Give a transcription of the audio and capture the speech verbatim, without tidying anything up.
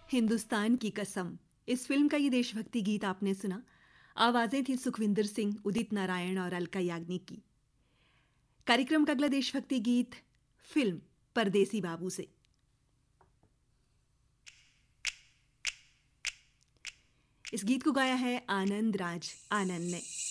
हिंदुस्तान की कसम, इस फिल्म का ये देशभक्ति गीत आपने सुना। आवाजें थी सुखविंदर सिंह, उदित नारायण और अलका याग्निक की। कार्यक्रम का अगला देशभक्ति गीत फिल्म परदेसी बाबू से। इस गीत को गाया है आनंद राज आनंद ने।